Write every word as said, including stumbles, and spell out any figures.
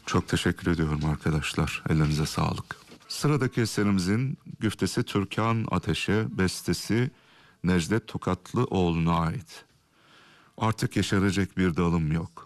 Çok teşekkür ediyorum arkadaşlar. Ellerinize sağlık. Sıradaki eserimizin güftesi Türkan Ateş'e, bestesi Necdet Tokatlıoğlu'na ait. Artık yeşerecek bir dalım yok.